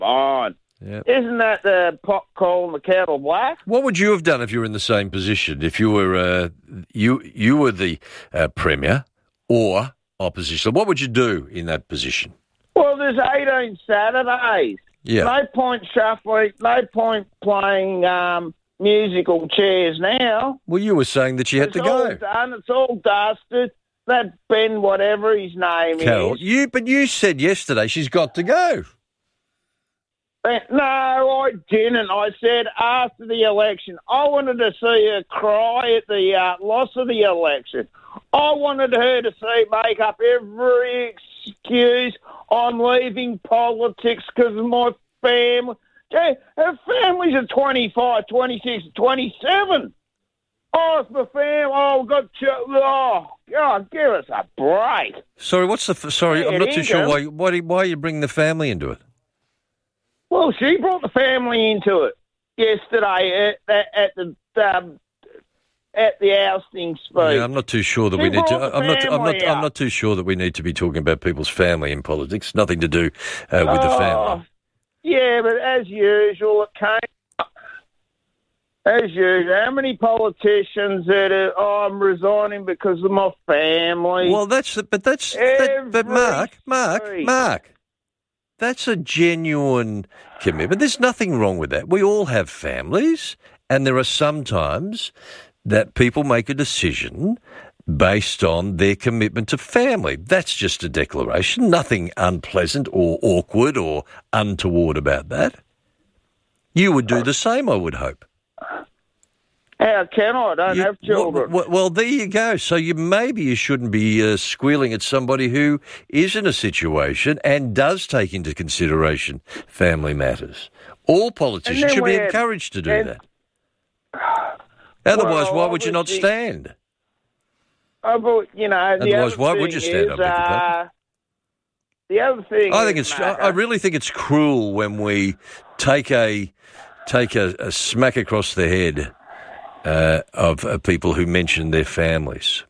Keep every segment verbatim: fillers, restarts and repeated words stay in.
fine. Yeah. Isn't that the pot calling the kettle black? What would you have done if you were in the same position? If you were uh, you you were the uh, Premier or opposition, what would you do in that position? Well, there's eighteen Saturdays. Yeah. No point shuffling, no point playing um, musical chairs now. Well, you were saying that you had It's to all go. done. It's all dusted. That Ben, whatever his name Carol, is. you but you said yesterday she's got to go. Ben, no, I didn't. I said after the election. I wanted to see her cry at the uh, loss of the election. I wanted her to see make up every excuse. I'm leaving politics because of my family. Gee, her family's at twenty-five, twenty-six, twenty-seven. Oh, it's my family. Oh, we've got ch- oh, God, give us a break. Sorry, what's the f- sorry? Yeah, I'm not too sure Ingham. why why do- why are you bringing the family into it? Well, she brought the family into it yesterday at, at, at the um, at the ousting speech. Yeah, I'm not too sure that She we need to. brought the I'm not. I'm not. family I'm up. not too sure that we need to be talking about people's family in politics. Nothing to do uh, with the family. Oh, yeah, but as usual, it came up. As usual, how many politicians that are, oh, I'm resigning because of my family? Well, that's but that's that, but Every Mark, Mark, street. Mark. That's a genuine commitment. There's nothing wrong with that. We all have families, and there are some times that people make a decision based on their commitment to family. That's just a declaration. Nothing unpleasant or awkward or untoward about that. You would do the same, I would hope. How can I? I don't You- have children. Well, well, there you go. So you maybe you shouldn't be uh, squealing at somebody who is in a situation and does take into consideration family matters. All politicians then should be we had- encouraged to do and- that. Otherwise, Well, why would you not obviously- stand? Oh, but, you know, the Otherwise, other why thing would you stand is, up, beg your pardon? uh, the other thing I think is, it's. Mark, I really think it's cruel when we take a take a, a smack across the head uh, of uh, people who mention their families.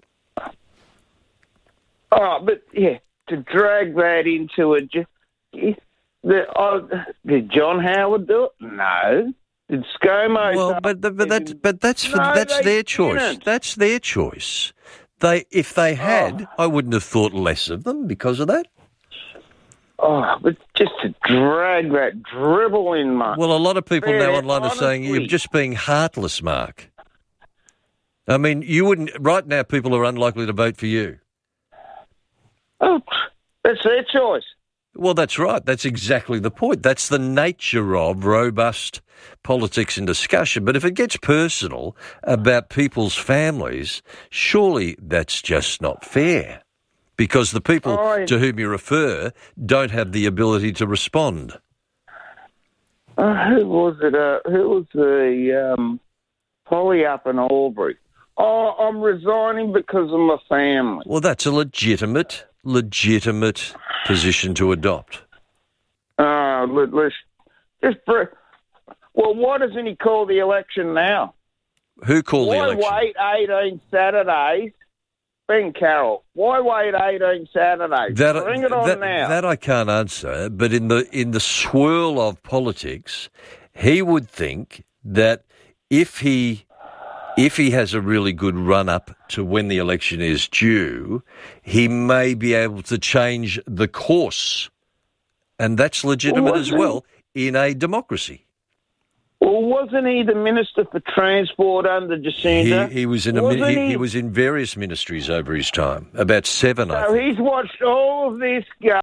Oh, but yeah, to drag that into it. Just, the, oh, did John Howard do it? No. Did ScoMo? Well, do it? but but that's but that's for, No, that's they their choice. didn't. That's their choice. They if they had, Oh. I wouldn't have thought less of them because of that. Oh, but just to drag that dribble in, Mark. Well, a lot of people now Yeah, online are saying you're honestly. just being heartless, Mark. I mean, you wouldn't. Right now, people are unlikely to vote for you. Oh, that's their choice. Well, that's right. That's exactly the point. That's the nature of robust politics and discussion. But if it gets personal about people's families, surely that's just not fair. Because the people Oh, to whom you refer don't have the ability to respond. Uh, who was it? Uh, who was the um, Polly up in Albury? Oh, I'm resigning because of my family. Well, that's a legitimate, legitimate position to adopt. Uh, let, let's just. Br- well, why doesn't he call the election now? Who called the Why election? wait eighteen Saturdays? Ben Carroll, why wait eighteen Saturdays? That, Bring it on that, now. that I can't answer, but in the in the swirl of politics, he would think that if he if he has a really good run up to when the election is due, he may be able to change the course, and that's legitimate Well, as wasn't- well in a democracy. Well, wasn't he the Minister for Transport under He, Jacinta? he was in a, Wasn't he, he? he was in various ministries over his time, about seven, I So think. he's watched all of this go.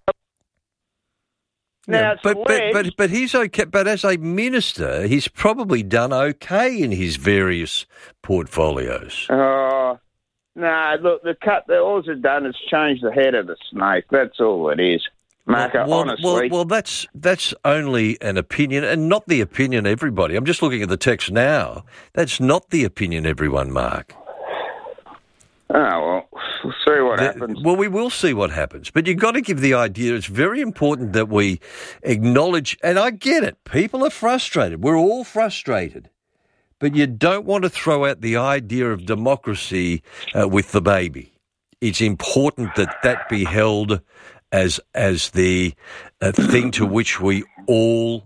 Now, Yeah, it's but, but but alleged- but he's okay. But as a minister, he's probably done okay in his various portfolios. Oh, no, look, the cut, the, all it's done is change the head of the snake. That's all it is, Marco, well, honestly. well, well, that's that's only an opinion, and not the opinion of everybody. I'm just looking at the text now. That's not the opinion of everyone, Mark. Oh, well, we'll see what The- happens. Well, we will see what happens. But you've got to give the idea, it's very important that we acknowledge, and I get it, people are frustrated. We're all frustrated. But you don't want to throw out the idea of democracy uh, with the baby. It's important that that be held as as the uh, thing to which we all